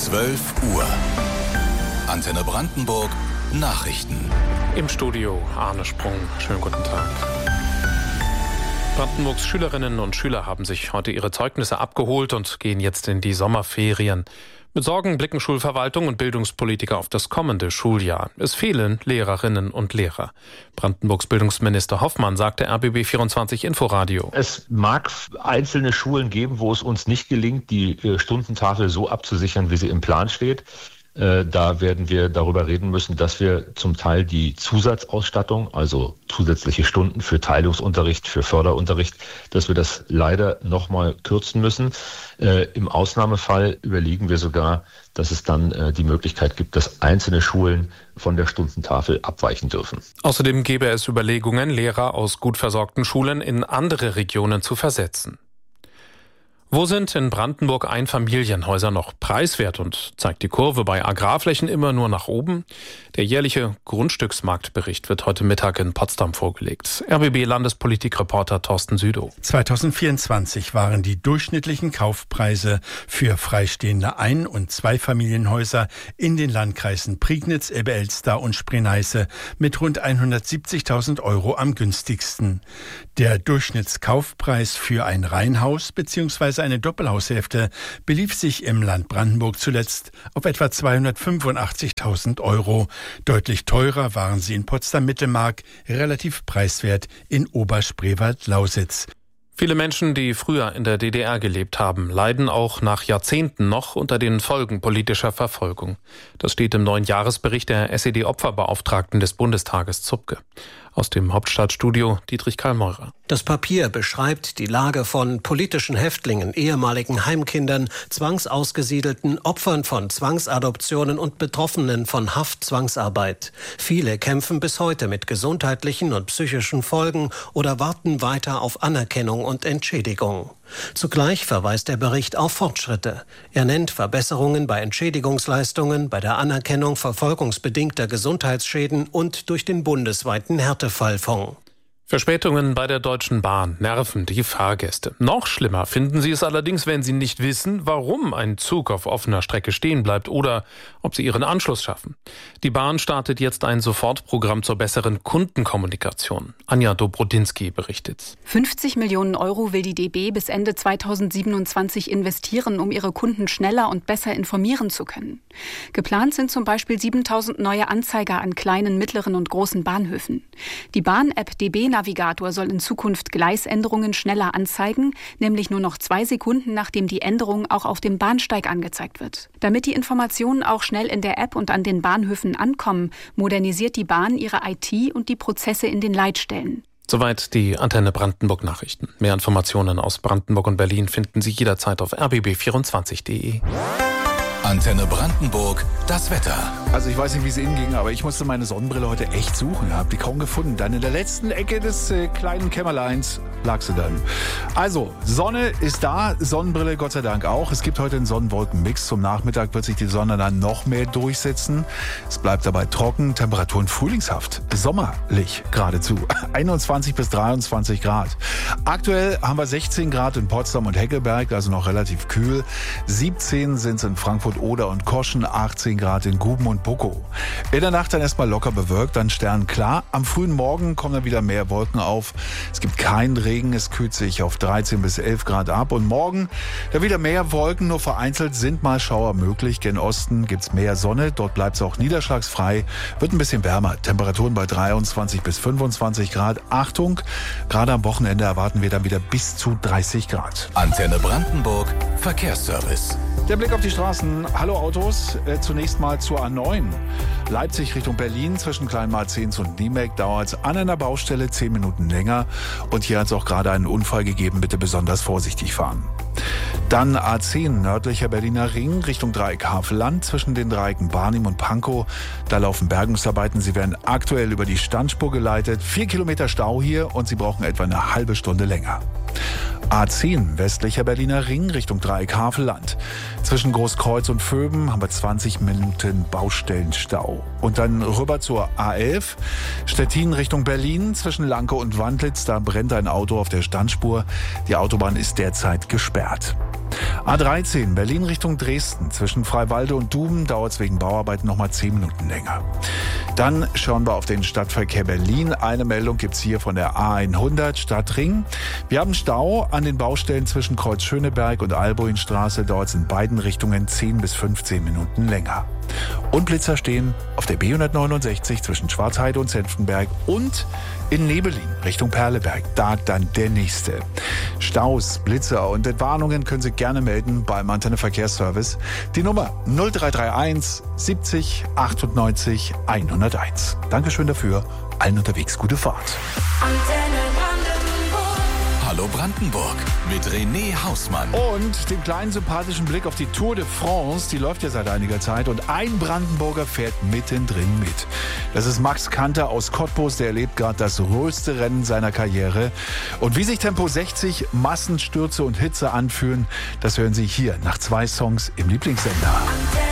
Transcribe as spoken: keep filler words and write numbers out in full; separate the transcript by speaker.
Speaker 1: zwölf Uhr. Antenne Brandenburg Nachrichten.
Speaker 2: Im Studio Arne Sprung. Schönen guten Tag. Brandenburgs Schülerinnen und Schüler haben sich heute ihre Zeugnisse abgeholt und gehen jetzt in die Sommerferien. Mit Sorgen blicken Schulverwaltung und Bildungspolitiker auf das kommende Schuljahr. Es fehlen Lehrerinnen und Lehrer. Brandenburgs Bildungsminister Hoffmann sagte R B B vierundzwanzig Inforadio.
Speaker 3: Es mag einzelne Schulen geben, wo es uns nicht gelingt, die Stundentafel so abzusichern, wie sie im Plan steht. Da werden wir darüber reden müssen, dass wir zum Teil die Zusatzausstattung, also zusätzliche Stunden für Teilungsunterricht, für Förderunterricht, dass wir das leider nochmal kürzen müssen. Im Ausnahmefall überlegen wir sogar, dass es dann die Möglichkeit gibt, dass einzelne Schulen von der Stundentafel abweichen dürfen.
Speaker 2: Außerdem gäbe es Überlegungen, Lehrer aus gut versorgten Schulen in andere Regionen zu versetzen. Wo sind in Brandenburg Einfamilienhäuser noch preiswert und zeigt die Kurve bei Agrarflächen immer nur nach oben? Der jährliche Grundstücksmarktbericht wird heute Mittag in Potsdam vorgelegt. R B B-Landespolitikreporter Thorsten Südow.
Speaker 4: zweitausendvierundzwanzig waren die durchschnittlichen Kaufpreise für freistehende Ein- und Zweifamilienhäuser in den Landkreisen Prignitz, Elbe-Elster und Spree-Neiße mit rund hundertsiebzigtausend Euro am günstigsten. Der Durchschnittskaufpreis für ein Reihenhaus bzw. eine Doppelhaushälfte belief sich im Land Brandenburg zuletzt auf etwa zweihundertfünfundachtzigtausend Euro. Deutlich teurer waren sie in Potsdam-Mittelmark, relativ preiswert in Oberspreewald-Lausitz.
Speaker 2: Viele Menschen, die früher in der D D R gelebt haben, leiden auch nach Jahrzehnten noch unter den Folgen politischer Verfolgung. Das steht im neuen Jahresbericht der S E D-Opferbeauftragten des Bundestages Zupke. Aus dem Hauptstadtstudio Dietrich Karl-Meurer.
Speaker 5: Das Papier beschreibt die Lage von politischen Häftlingen, ehemaligen Heimkindern, Zwangsausgesiedelten, Opfern von Zwangsadoptionen und Betroffenen von Haftzwangsarbeit. Viele kämpfen bis heute mit gesundheitlichen und psychischen Folgen oder warten weiter auf Anerkennung und Entschädigung. Zugleich verweist der Bericht auf Fortschritte. Er nennt Verbesserungen bei Entschädigungsleistungen, bei der Anerkennung verfolgungsbedingter Gesundheitsschäden und durch den bundesweiten Härtefallfonds.
Speaker 2: Verspätungen bei der Deutschen Bahn nerven die Fahrgäste. Noch schlimmer finden sie es allerdings, wenn sie nicht wissen, warum ein Zug auf offener Strecke stehen bleibt oder ob sie ihren Anschluss schaffen. Die Bahn startet jetzt ein Sofortprogramm zur besseren Kundenkommunikation. Anja Dobrodinsky berichtet.
Speaker 6: fünfzig Millionen Euro will die D B bis Ende zweitausendsiebenundzwanzig investieren, um ihre Kunden schneller und besser informieren zu können. Geplant sind zum Beispiel siebentausend neue Anzeiger an kleinen, mittleren und großen Bahnhöfen. Die Bahn-App D B Navigator soll in Zukunft Gleisänderungen schneller anzeigen, nämlich nur noch zwei Sekunden, nachdem die Änderung auch auf dem Bahnsteig angezeigt wird. Damit die Informationen auch schnell in der App und an den Bahnhöfen ankommen, modernisiert die Bahn ihre I T und die Prozesse in den Leitstellen.
Speaker 2: Soweit die Antenne Brandenburg Nachrichten. Mehr Informationen aus Brandenburg und Berlin finden Sie jederzeit auf r b b vierundzwanzig punkt d e.
Speaker 1: Antenne Brandenburg, das Wetter.
Speaker 7: Also ich weiß nicht, wie es Ihnen ging, aber ich musste meine Sonnenbrille heute echt suchen. Hab die kaum gefunden. Dann in der letzten Ecke des äh, kleinen Kämmerleins lag sie dann. Also, Sonne ist da, Sonnenbrille Gott sei Dank auch. Es gibt heute einen Sonnenwolkenmix. Zum Nachmittag wird sich die Sonne dann noch mehr durchsetzen. Es bleibt dabei trocken, Temperaturen frühlingshaft, sommerlich geradezu. einundzwanzig bis dreiundzwanzig Grad. Aktuell haben wir sechzehn Grad in Potsdam und Heckelberg, also noch relativ kühl. siebzehn sind es in Frankfurt Oder und Koschen, achtzehn Grad in Guben und Bukow. In der Nacht dann erstmal locker bewölkt, dann sternklar. Am frühen Morgen kommen dann wieder mehr Wolken auf. Es gibt keinen Regen, es kühlt sich auf dreizehn bis elf Grad ab. Und morgen dann wieder mehr Wolken, nur vereinzelt sind mal Schauer möglich. Gen Osten gibt's mehr Sonne, dort bleibt es auch niederschlagsfrei. Wird ein bisschen wärmer, Temperaturen bei dreiundzwanzig bis fünfundzwanzig Grad. Achtung, gerade am Wochenende erwarten wir dann wieder bis zu dreißig Grad.
Speaker 1: Antenne Brandenburg, Verkehrsservice.
Speaker 7: Der Blick auf die Straßen. Hallo Autos. Äh, zunächst mal zur A neun. Leipzig Richtung Berlin zwischen Kleinmarzens und Niemek dauert es an einer Baustelle zehn Minuten länger. Und hier hat es auch gerade einen Unfall gegeben. Bitte besonders vorsichtig fahren. Dann A zehn nördlicher Berliner Ring Richtung Dreieck Havelland zwischen den Dreiecken Barnim und Pankow. Da laufen Bergungsarbeiten. Sie werden aktuell über die Standspur geleitet. Vier Kilometer Stau hier und Sie brauchen etwa eine halbe Stunde länger. A zehn westlicher Berliner Ring Richtung Dreieck Havelland. Zwischen Großkreuz und Vöben haben wir zwanzig Minuten Baustellenstau. Und dann rüber zur A elf Stettin Richtung Berlin zwischen Lanke und Wandlitz. Da brennt ein Auto auf der Standspur. Die Autobahn ist derzeit gesperrt. A dreizehn, Berlin Richtung Dresden. Zwischen Freiwalde und Duben dauert es wegen Bauarbeiten nochmal zehn Minuten länger. Dann schauen wir auf den Stadtverkehr Berlin. Eine Meldung gibt's hier von der A hundert Stadtring. Wir haben Stau an den Baustellen zwischen Kreuz Schöneberg und Albuinstraße. Dauert es in beiden Richtungen zehn bis fünfzehn Minuten länger. Und Blitzer stehen auf der B hundertneunundsechzig zwischen Schwarzheide und Senftenberg und in Nebelin Richtung Perleberg. Da dann der nächste. Staus, Blitzer und Entwarnungen können Sie gerne melden beim Antenne Verkehrsservice. Die Nummer null drei drei eins siebzig achtundneunzig hunderteins. Dankeschön dafür. Allen unterwegs gute Fahrt.
Speaker 1: Hallo Brandenburg mit René Hausmann.
Speaker 7: Und dem kleinen sympathischen Blick auf die Tour de France, die läuft ja seit einiger Zeit und ein Brandenburger fährt mittendrin mit. Das ist Max Kanter aus Cottbus, der erlebt gerade das größte Rennen seiner Karriere. Und wie sich Tempo sechzig, Massenstürze und Hitze anfühlen, das hören Sie hier nach zwei Songs im Lieblingssender.